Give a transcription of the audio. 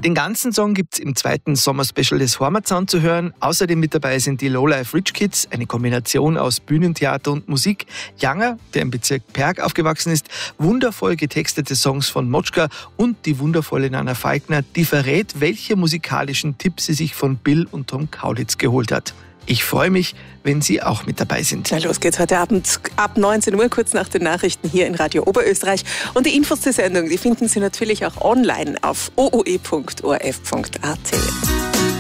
Den ganzen Song gibt's im zweiten Sommerspecial des Heimatsound zu hören. Außerdem mit dabei sind die Lowlife Rich Kids, eine Kombination aus Bühnentheater und Musik. Janger, der im Bezirk Perg aufgewachsen ist, wundervoll getextete Songs von Motschka und die wundervolle Nana Falkner, die verrät, welche musikalischen Tipps sie sich von Bill und Tom Kaulitz geholt hat. Ich freue mich, wenn Sie auch mit dabei sind. Na, los geht's heute Abend ab 19 Uhr, kurz nach den Nachrichten hier in Radio Oberösterreich. Und die Infos zur Sendung, die finden Sie natürlich auch online auf ooe.orf.at.